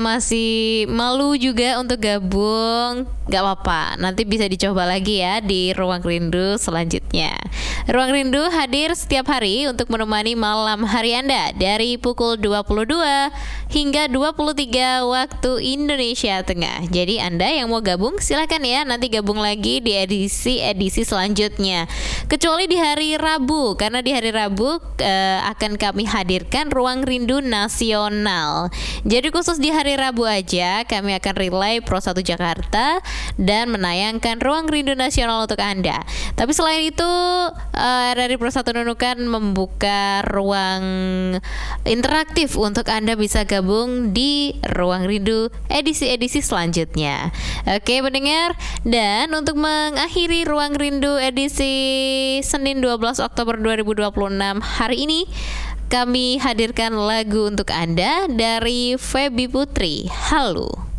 masih malu juga untuk gabung, gak apa-apa, nanti bisa dicoba lagi ya di Ruang Rindu selanjutnya. Ruang Rindu hadir setiap hari untuk menemani malam hari Anda dari pukul 22 hingga 23 waktu Indonesia Tengah. Jadi Anda yang mau gabung silahkan ya, nanti gabung lagi di edisi selanjutnya. Kecuali di hari Rabu, karena di hari Rabu akan kami hadirkan Ruang Rindu Nasional. Jadi khusus di hari Rabu aja kami akan relay Pro 1 Jakarta dan menayangkan Ruang Rindu Nasional untuk Anda. Tapi selain itu RRI Pro 1 Nunukan membuka ruang interaktif untuk Anda bisa gabung di Ruang Rindu edisi-edisi selanjutnya. Oke pendengar, dan untuk mengakhiri Ruang Rindu edisi Senin 12 Oktober 2026 hari ini, kami hadirkan lagu untuk Anda dari Feby Putri, Halu.